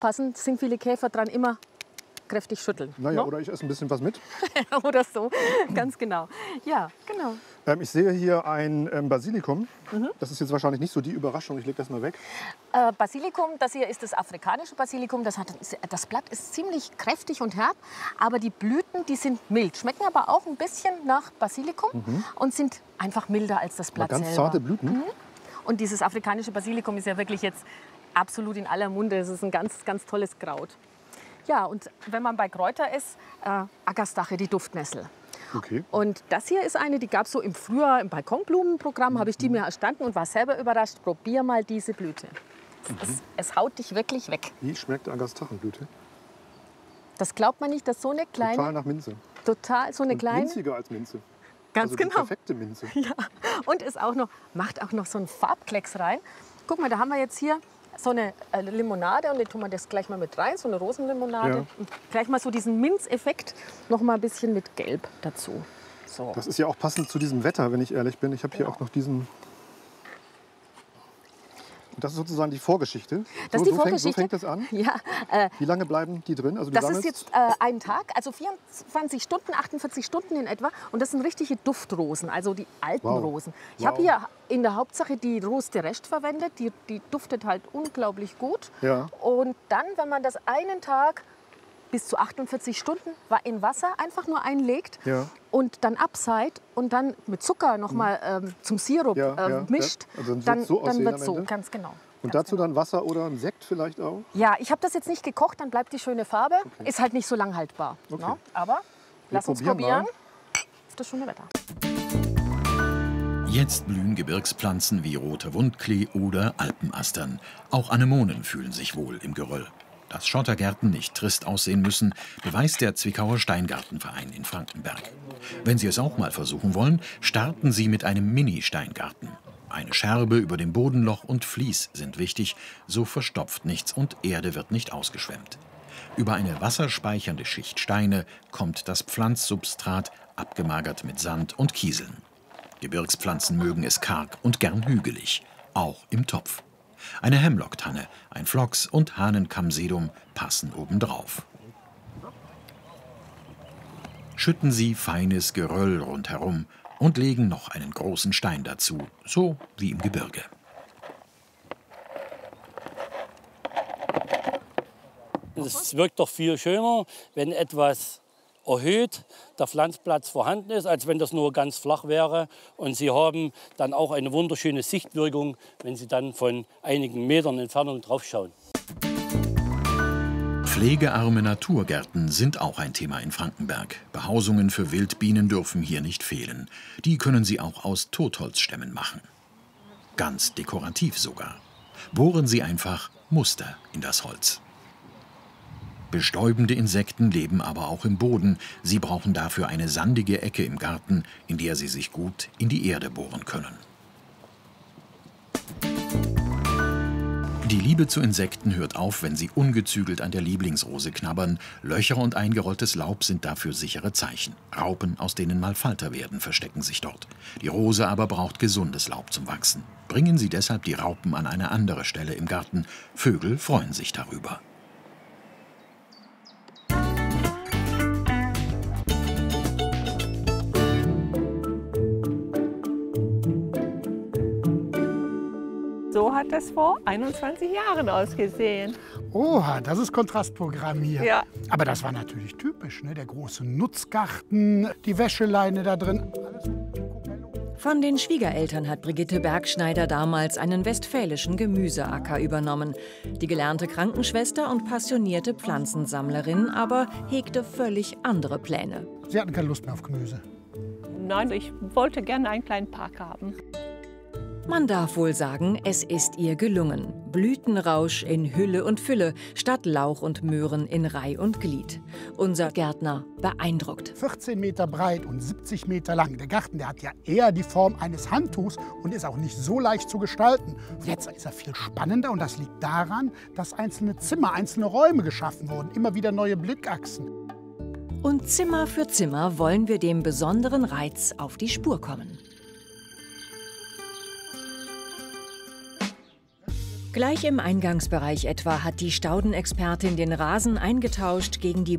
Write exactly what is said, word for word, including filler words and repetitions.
aufpassen, sind viele Käfer dran, immer kräftig schütteln. Naja, no? oder ich esse ein bisschen was mit. Oder so, ganz genau. Ja, genau. Ähm, ich sehe hier ein ähm, Basilikum. Mhm. Das ist jetzt wahrscheinlich nicht so die Überraschung. Ich lege das mal weg. Äh, Basilikum, das hier ist das afrikanische Basilikum. Das, hat, das Blatt ist ziemlich kräftig und herb, aber die Blüten, die sind mild. Schmecken aber auch ein bisschen nach Basilikum Mhm. und sind einfach milder als das Blatt Aber ganz selber. zarte Blüten. Mhm. Und dieses afrikanische Basilikum ist ja wirklich jetzt absolut in aller Munde. Es ist ein ganz, ganz tolles Kraut. Ja, und wenn man bei Kräuter ist, äh, Ackerstache, die Duftnessel. Okay. Und das hier ist eine, die gab es so im Frühjahr im Balkonblumenprogramm, habe ich die mir erstanden und war selber überrascht. Probier mal diese Blüte. Mhm. Es, es haut dich wirklich weg. Wie schmeckt Agastachenblüte? Das glaubt man nicht, dass so eine kleine, Total nach Minze. total so eine Und kleine, minziger als Minze. ganz Also die genau. perfekte Minze. Ja. Und ist auch noch, macht auch noch so einen Farbklecks rein. Guck mal, da haben wir jetzt hier so eine äh, Limonade und die tun wir das gleich mal mit rein, so eine Rosenlimonade. Ja. Und gleich mal so diesen Minzeffekt noch mal ein bisschen mit Gelb dazu. So. Das ist ja auch passend zu diesem Wetter, wenn ich ehrlich bin. Ich habe hier Genau. auch noch diesen... Und das ist sozusagen die Vorgeschichte. Das so, ist die so, fängt, so Vorgeschichte. fängt das an. Ja, äh, Wie lange bleiben die drin? Also du das ist sammelst- jetzt äh, ein Tag, also vierundzwanzig Stunden, achtundvierzig Stunden in etwa. Und das sind richtige Duftrosen, also die alten Wow. Rosen. Ich Wow. habe hier in der Hauptsache die Rose de Rest verwendet. Die, die duftet halt unglaublich gut. Ja. Und dann, wenn man das einen Tag bis zu achtundvierzig Stunden in Wasser einfach nur einlegt Ja. und dann abseilt und dann mit Zucker noch mal ähm, zum Sirup Ja, äh, ja, mischt, ja. Also dann dann, wird's so dann aussehen wird am so, Ende? ganz genau. Und Ganz dazu dann Wasser oder ein Sekt vielleicht auch? Ja, ich habe das jetzt nicht gekocht, dann bleibt die schöne Farbe. Ist halt nicht so lang haltbar. Okay. Ne? Aber lass uns probieren probieren. Auf das schöne Wetter. Jetzt blühen Gebirgspflanzen wie roter Wundklee oder Alpenastern. Auch Anemonen fühlen sich wohl im Geröll. Dass Schottergärten nicht trist aussehen müssen, beweist der Zwickauer Steingartenverein in Frankenberg. Wenn Sie es auch mal versuchen wollen, starten Sie mit einem Mini-Steingarten. Eine Scherbe über dem Bodenloch und Vlies sind wichtig, so verstopft nichts und Erde wird nicht ausgeschwemmt. Über eine wasserspeichernde Schicht Steine kommt das Pflanzsubstrat, abgemagert mit Sand und Kieseln. Gebirgspflanzen mögen es karg und gern hügelig, auch im Topf. Eine Hemlocktanne, ein Phlox und Hahnenkammsedum passen obendrauf. Schütten Sie feines Geröll rundherum und legen noch einen großen Stein dazu, so wie im Gebirge. Es wirkt doch viel schöner, wenn etwas erhöht der Pflanzplatz vorhanden ist, als wenn das nur ganz flach wäre. Und Sie haben dann auch eine wunderschöne Sichtwirkung, wenn Sie dann von einigen Metern Entfernung drauf schauen. Pflegearme Naturgärten sind auch ein Thema in Frankenberg. Behausungen für Wildbienen dürfen hier nicht fehlen. Die können Sie auch aus Totholzstämmen machen. Ganz dekorativ sogar. Bohren Sie einfach Muster in das Holz. Bestäubende Insekten leben aber auch im Boden. Sie brauchen dafür eine sandige Ecke im Garten, in der sie sich gut in die Erde bohren können. Die Liebe zu Insekten hört auf, wenn sie ungezügelt an der Lieblingsrose knabbern. Löcher und eingerolltes Laub sind dafür sichere Zeichen. Raupen, aus denen mal Falter werden, verstecken sich dort. Die Rose aber braucht gesundes Laub zum Wachsen. Bringen Sie deshalb die Raupen an eine andere Stelle im Garten. Vögel freuen sich darüber. So hat es vor einundzwanzig Jahren ausgesehen. Oha, das ist Kontrastprogramm hier. Ja. Aber das war natürlich typisch, ne? Der große Nutzgarten, die Wäscheleine da drin. Alles Von den Schwiegereltern hat Brigitte Bergschneider damals einen westfälischen Gemüseacker übernommen. Die gelernte Krankenschwester und passionierte Pflanzensammlerin aber hegte völlig andere Pläne. Sie hatten keine Lust mehr auf Gemüse. Nein, ich wollte gerne einen kleinen Park haben. Man darf wohl sagen, es ist ihr gelungen. Blütenrausch in Hülle und Fülle, statt Lauch und Möhren in Reih und Glied. Unser Gärtner beeindruckt. vierzehn Meter breit und siebzig Meter lang. Der Garten, der hat ja eher die Form eines Handtuchs und ist auch nicht so leicht zu gestalten. Jetzt ist er viel spannender und das liegt daran, dass einzelne Zimmer, einzelne Räume geschaffen wurden. Immer wieder neue Blickachsen. Und Zimmer für Zimmer wollen wir dem besonderen Reiz auf die Spur kommen. Gleich im Eingangsbereich etwa hat die Staudenexpertin den Rasen eingetauscht gegen die